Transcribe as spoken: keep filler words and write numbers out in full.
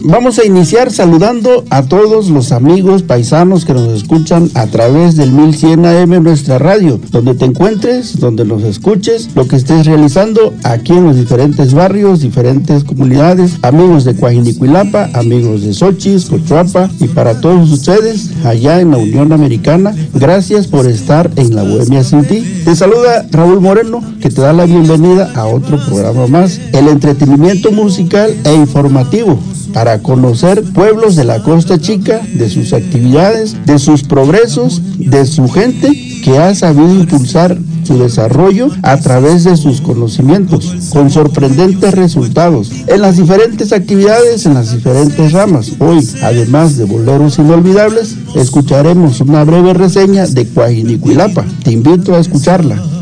Vamos a iniciar saludando a todos los amigos paisanos que nos escuchan a través del mil cien A M, nuestra radio, donde te encuentres, donde nos escuches, lo que estés realizando aquí en los diferentes barrios, diferentes comunidades, amigos de Coajinicuilapa, amigos de Xochis, Cochuapa, y para todos ustedes allá en la Unión Americana, gracias por estar en La Bohemia Sin Ti. Te saluda Raúl Moreno, que te da la bienvenida a otro programa más, el entretenimiento musical e informativo, para conocer pueblos de la Costa Chica, de sus actividades, de sus progresos, de su gente que ha sabido impulsar su desarrollo a través de sus conocimientos, con sorprendentes resultados en las diferentes actividades, en las diferentes ramas. Hoy, además de boleros inolvidables, escucharemos una breve reseña de Coajinicuilapa. Te invito a escucharla.